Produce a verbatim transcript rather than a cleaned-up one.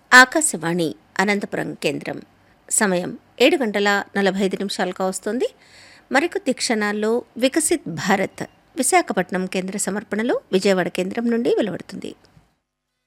ఆకాశవాణి అనంతపురం కేంద్రం. సమయం ఏడు గంటల నలభై ఐదు నిమిషాలుగా వస్తుంది. మరికొద్ది క్షణాల్లో వికసిత్ భారత్ విశాఖపట్నం కేంద్ర సమర్పణలో విజయవాడ కేంద్రం నుండి వెలువడుతుంది.